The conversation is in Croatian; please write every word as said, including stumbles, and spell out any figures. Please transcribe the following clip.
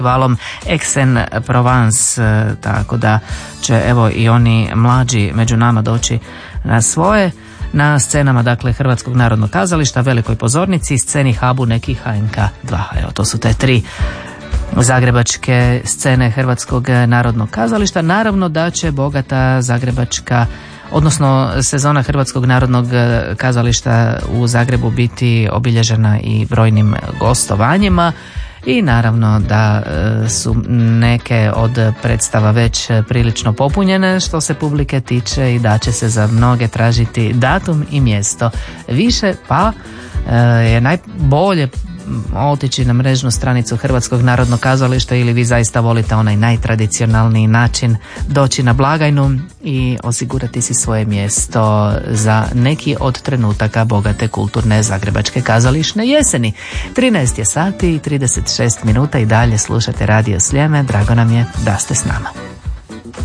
festivalom Aix-en-Provence, tako da će evo i oni mlađi među nama doći na svoje. Na scenama dakle Hrvatskog narodnog kazališta, Velikoj pozornici, sceni Habu, neki H N K dva. Evo, to su te tri zagrebačke scene Hrvatskog narodnog kazališta. Naravno da će bogata zagrebačka, odnosno sezona Hrvatskog narodnog kazališta u Zagrebu biti obilježena i brojnim gostovanjima. I naravno da su neke od predstava već prilično popunjene što se publike tiče i da će se za mnoge tražiti datum i mjesto više, pa je najbolje otići na mrežnu stranicu Hrvatskog narodnog kazališta ili vi zaista volite onaj najtradicionalniji način doći na blagajnu i osigurati si svoje mjesto za neki od trenutaka bogate kulturne zagrebačke kazališne jeseni. trinaest je sati i trideset šest minuta i dalje slušate Radio Sljeme. Drago nam je da ste s nama.